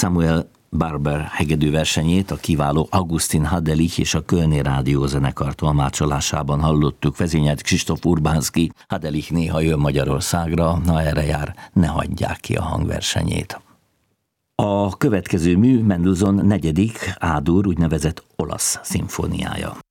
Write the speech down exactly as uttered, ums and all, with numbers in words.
Samuel Barber hegedűversenyét a kiváló Augustin Hadelich és a Kölni Rádió zenekar tolmácsolásában hallottuk. Vezényelt Krzysztof Urbánszky. Hadelich néha jön Magyarországra, ha erre jár, ne hagyják ki a hangversenyét. A következő mű Mendelssohn negyedik A-dur úgynevezett olasz szimfóniája.